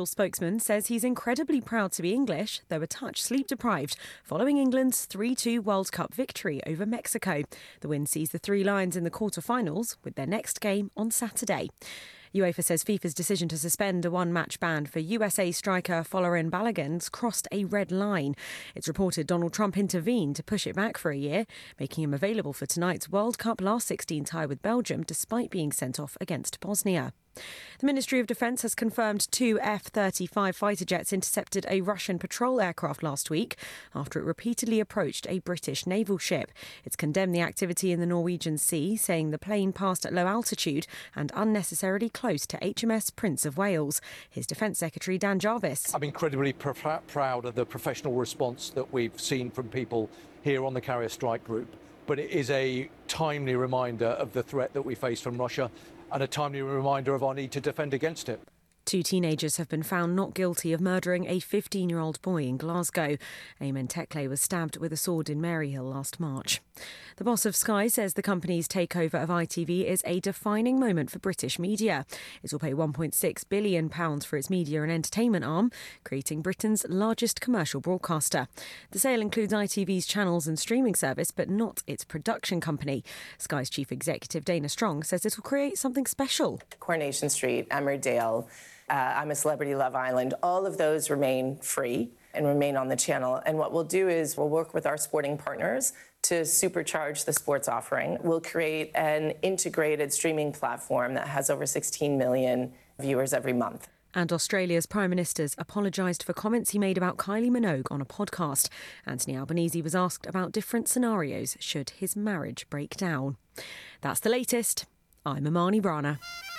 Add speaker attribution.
Speaker 1: Spokesman says he's incredibly proud to be English, though a touch sleep-deprived, following England's 3-2 World Cup victory over Mexico. The win sees the Three Lions in the quarter-finals, with their next game on Saturday. UEFA says FIFA's decision to suspend a one-match ban for USA striker Folarin Balogun's crossed a red line. It's reported Donald Trump intervened to push it back for a year, making him available for tonight's World Cup last 16 tie with Belgium, despite being sent off against Bosnia. The Ministry of Defence has confirmed 2 F-35 fighter jets intercepted a Russian patrol aircraft last week after it repeatedly approached a British naval ship. It's condemned the activity in the Norwegian Sea, saying the plane passed at low altitude and unnecessarily close to HMS Prince of Wales. His Defence Secretary Dan Jarvis.
Speaker 2: I'm incredibly proud of the professional response that we've seen from people here on the Carrier Strike Group, but it is a timely reminder of the threat that we face from Russia and a timely reminder of our need to defend against it.
Speaker 1: 2 teenagers have been found not guilty of murdering a 15-year-old boy in Glasgow. Eamon Tekle was stabbed with a sword in Maryhill last March. The boss of Sky says the company's takeover of ITV is a defining moment for British media. It will pay £1.6 billion for its media and entertainment arm, creating Britain's largest commercial broadcaster. The sale includes ITV's channels and streaming service, but not its production company. Sky's chief executive Dana Strong says it will create something special.
Speaker 3: Coronation Street, Emmerdale, I'm a Celebrity, Love Island, all of those remain free and remain on the channel. And what we'll do is we'll work with our sporting partners to supercharge the sports offering. We'll create an integrated streaming platform that has over 16 million viewers every month.
Speaker 1: And Australia's Prime Minister's apologised for comments he made about Kylie Minogue on a podcast. Anthony Albanese was asked about different scenarios should his marriage break down. That's the latest. I'm Amani Rana.